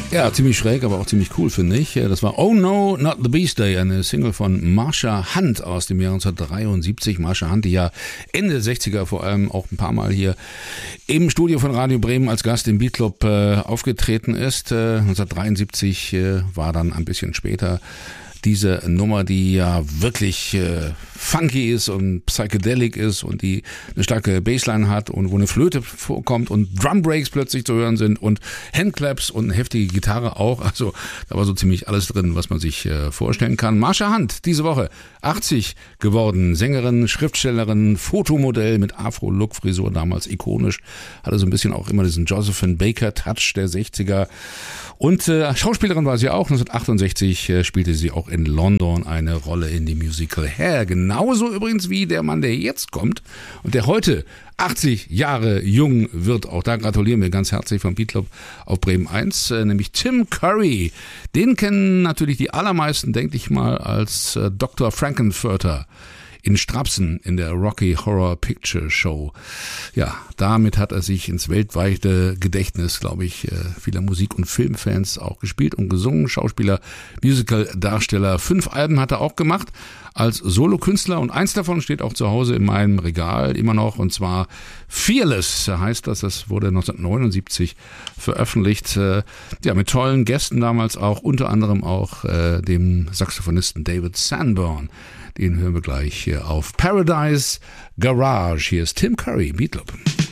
Ja, ziemlich schräg, aber auch ziemlich cool, finde ich. Das war Oh No, Not the Beast Day, eine Single von Marsha Hunt aus dem Jahr 1973. Marsha Hunt, die ja Ende der 60er vor allem auch ein paar Mal hier im Studio von Radio Bremen als Gast im Beat Club aufgetreten ist. 1973 war dann ein bisschen später diese Nummer, die ja wirklich funky ist und psychedelic ist und die eine starke Bassline hat und wo eine Flöte vorkommt und Drumbreaks plötzlich zu hören sind und Handclaps und eine heftige Gitarre auch. Also da war so ziemlich alles drin, was man sich vorstellen kann. Marsha Hunt, diese Woche 80 geworden, Sängerin, Schriftstellerin, Fotomodell mit Afro-Look-Frisur, damals ikonisch, hatte so ein bisschen auch immer diesen Josephine Baker-Touch der 60er. Und Schauspielerin war sie auch. 1968 spielte sie auch in London eine Rolle in dem Musical Hair. Genauso übrigens wie der Mann, der jetzt kommt und der heute 80 Jahre jung wird. Auch da gratulieren wir ganz herzlich vom Beat Club auf Bremen 1, nämlich Tim Curry. Den kennen natürlich die allermeisten, denke ich mal, als Dr. Frankenfurter in Strapsen in der Rocky Horror Picture Show. Ja, damit hat er sich ins weltweite Gedächtnis, glaube ich, vieler Musik- und Filmfans auch gespielt und gesungen. Schauspieler, Musical-Darsteller. 5 Alben hat er auch gemacht als Solokünstler und eins davon steht auch zu Hause in meinem Regal immer noch, und zwar Fearless heißt das. Das wurde 1979 veröffentlicht. Ja, mit tollen Gästen damals auch, unter anderem auch dem Saxophonisten David Sanborn. Den hören wir gleich hier auf Paradise Garage. Hier ist Tim Curry, Beat Club.